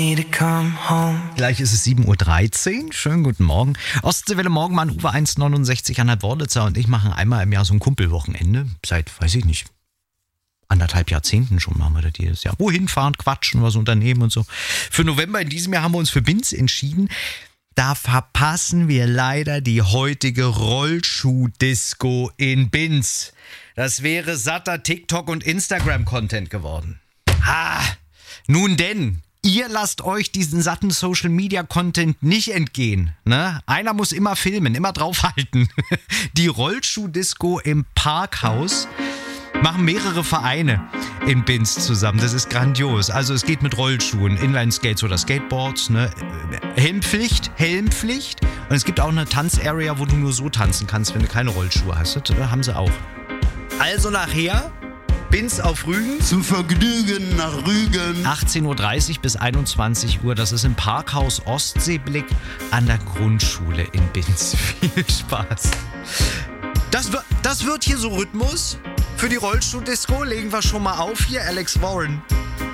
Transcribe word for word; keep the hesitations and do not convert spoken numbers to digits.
me to come home. Gleich ist es sieben Uhr dreizehn. Schönen guten Morgen. Ostseewelle Morgenmann, Uwe eins neunundsechzig, Anhalt Wordlitzer und ich machen einmal im Jahr so ein Kumpelwochenende. Seit, weiß ich nicht, anderthalb Jahrzehnten schon machen wir das jedes Jahr. Wohin fahren, quatschen, was unternehmen und so. Für November in diesem Jahr haben wir uns für Binz entschieden. Da verpassen wir leider die heutige Rollschuh-Disco in Binz. Das wäre satter TikTok- und Instagram-Content geworden. Ha! Nun denn, ihr lasst euch diesen satten Social-Media-Content nicht entgehen. Ne? Einer muss immer filmen, immer draufhalten. Die Rollschuh-Disco im Parkhaus machen mehrere Vereine in Binz zusammen. Das ist grandios. Also es geht mit Rollschuhen, Inline-Skates oder Skateboards. Ne? Helmpflicht, Helmpflicht. Und es gibt auch eine Tanzarea, wo du nur so tanzen kannst, wenn du keine Rollschuhe hast. Das haben sie auch. Also nachher, Binz auf Rügen. Zum Vergnügen nach Rügen. achtzehn Uhr dreißig bis einundzwanzig Uhr. Das ist im Parkhaus Ostseeblick an der Grundschule in Binz. Viel Spaß. Das, das wird hier so Rhythmus. Für die Rollschuh-Disco legen wir schon mal auf. Hier Alex Warren.